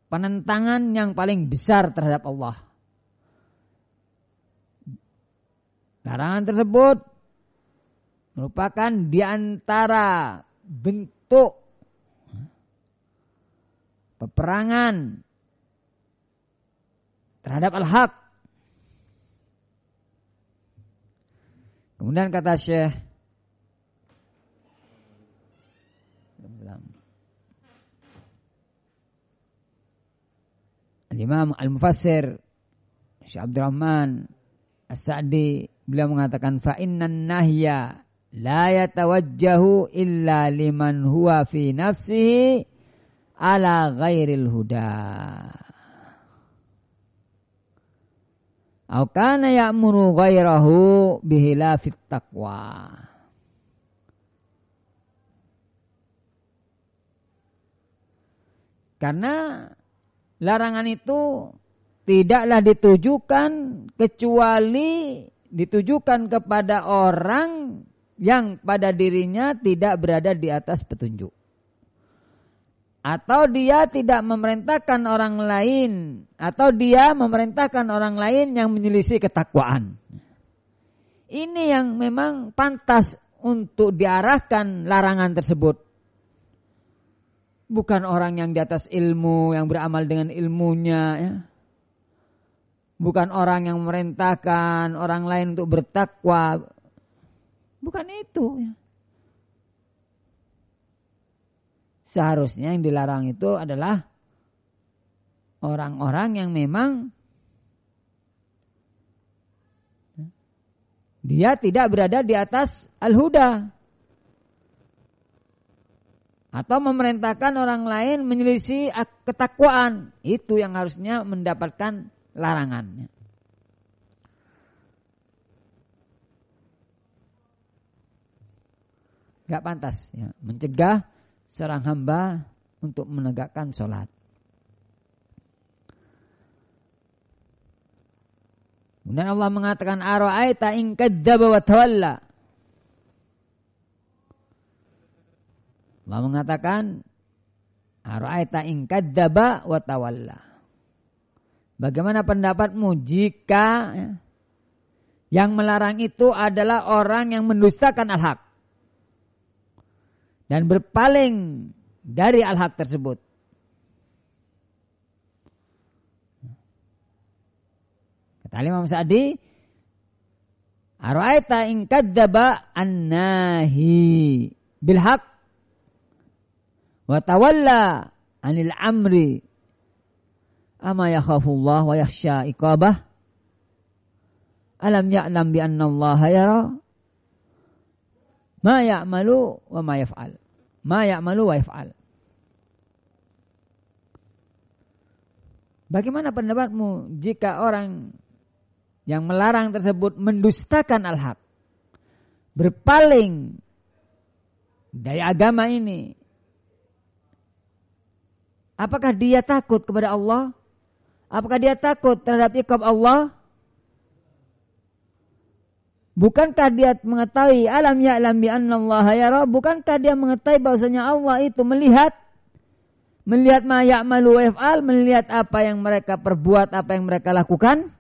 penentangan yang paling besar terhadap Allah. Larangan tersebut merupakan di antara bentuk peperangan terhadap al-haq. Kemudian kata Syekh Al-Imam Al-Mufassir Syekh Abdurrahman As-Sa'di, beliau mengatakan fa innan nahya la yatawajjahu illa liman huwa fi nafsihi ala ghairil huda. Au kana ya'muru ghairahu bihilafit taqwa. Karena larangan itu tidaklah ditujukan kecuali ditujukan kepada orang yang pada dirinya tidak berada di atas petunjuk. Atau dia tidak memerintahkan orang lain, atau dia memerintahkan orang lain yang menyelisih ketakwaan. Ini yang memang pantas untuk diarahkan larangan tersebut. Bukan orang yang di atas ilmu, yang beramal dengan ilmunya, ya. Bukan orang yang memerintahkan orang lain untuk bertakwa. Bukan itu, ya. Seharusnya yang dilarang itu adalah orang-orang yang memang dia tidak berada di atas al-huda, atau memerintahkan orang lain menyelisih ketakwaan. Itu yang harusnya mendapatkan larangannya. Gak pantas, ya, mencegah seorang hamba untuk menegakkan sholat. Kemudian Allah mengatakan ara'aita in kadzdzaba wa tawalla. Allah mengatakan ara'aita in kadzdzaba wa tawalla. Bagaimana pendapatmu jika yang melarang itu adalah orang yang mendustakan al-haq dan berpaling dari al-haq tersebut? Kata Imam Sa'di, ara'aita in kadzdzaba an-nahi bil haqq wa tawalla 'anil amri ama yakhafullah wa yakhsha iqabah alam ya'lam bi anna Allah yara ma ya'malu wa ma yaf'al. Ma ya'malu wa yaf'al. Bagaimana pendapatmu jika orang yang melarang tersebut mendustakan al-haq, berpaling dari agama ini? Apakah dia takut kepada Allah? Apakah dia takut terhadap iqab Allah? Bukankah dia mengetahui alam ya'lam bi anna Allah yara? Bukankah dia mengetahui bahwasanya Allah itu melihat ma ya'malu wa yaf'al, melihat apa yang mereka perbuat, apa yang mereka lakukan?